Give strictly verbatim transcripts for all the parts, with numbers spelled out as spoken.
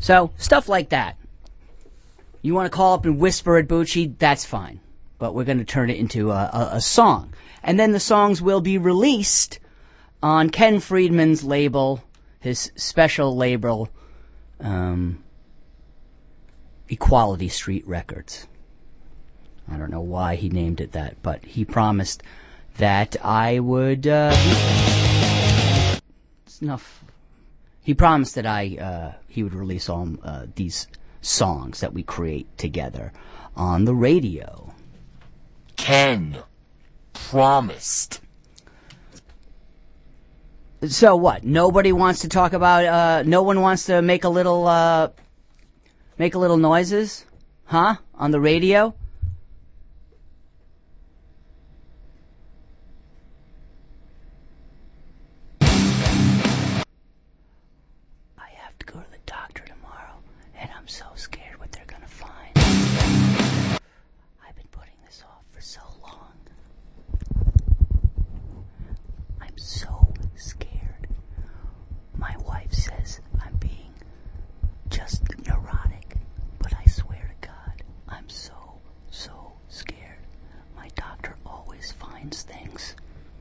So, stuff like that. You want to call up and whisper at Bucci, that's fine. But we're going to turn it into a, a, a song. And then the songs will be released on Ken Friedman's label, his special label, um, Equality Street Records. I don't know why he named it that, but he promised that I would, uh, it's enough. He promised that I, uh, he would release all, uh, these songs that we create together on the radio. Ken promised. So what? Nobody wants to talk about, uh, no one wants to make a little, uh, make a little noises? Huh? On the radio? Go to the doctor tomorrow, and I'm so scared what they're gonna find. I've been putting this off for so long. I'm so scared. My wife says I'm being just neurotic, but I swear to God, I'm so, so scared. My doctor always finds things.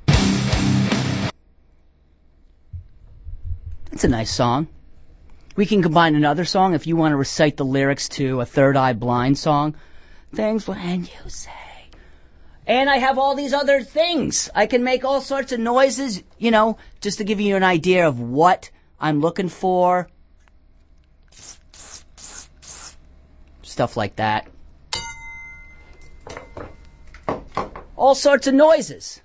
It's a nice song. We can combine another song if you want to recite the lyrics to a Third Eye Blind song. Things when you say. And I have all these other things. I can make all sorts of noises, you know, just to give you an idea of what I'm looking for. Stuff like that. All sorts of noises.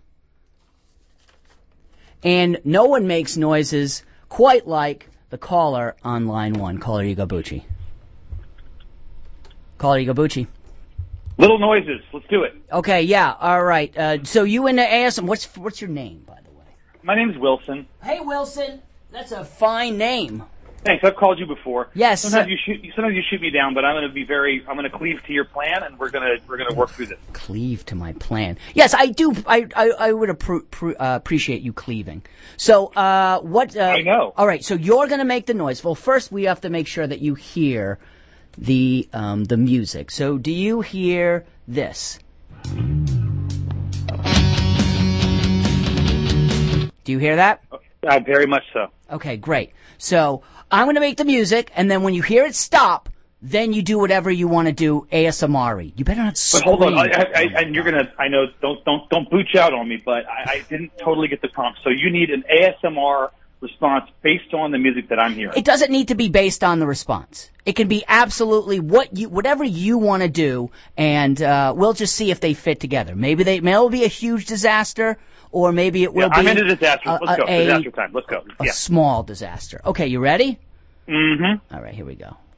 And no one makes noises quite like the caller on line one. Caller, you go, Bucci. Caller, you go, Bucci. Little noises. Let's do it. Okay, yeah, all right. Uh, so you in the A S M. What's what's your name, by the way? My name's Wilson. Hey, Wilson. That's a fine name. Thanks. I've called you before. Yes. Sometimes you shoot. Sometimes you shoot me down, but I'm going to be very. I'm going to cleave to your plan, and we're going to we're going to work through this. Cleave to my plan. Yes, I do. I I, I would appro- pr- uh, appreciate you cleaving. So, uh, what? Uh, I know. All right. So you're going to make the noise. Well, first we have to make sure that you hear the um the music. So, do you hear this? Do you hear that? Uh, very much so. Okay, great. So I'm going to make the music, and then when you hear it stop, then you do whatever you want to do A S M R-y. You better not scream. But hold on, I, I, I, and you're gonna. I know. Don't don't don't booch out on me, but I, I didn't totally get the prompt. So you need an A S M R response based on the music that I'm hearing. It doesn't need to be based on the response. It can be absolutely what you, whatever you want to do, and uh, we'll just see if they fit together. Maybe they, maybe it'll be a huge disaster, or maybe it will yeah, be. I'm into disaster. Let's a, go. A, disaster time. Let's go. A yeah. small disaster. Okay, you ready? Mm-hmm. All right, here we go.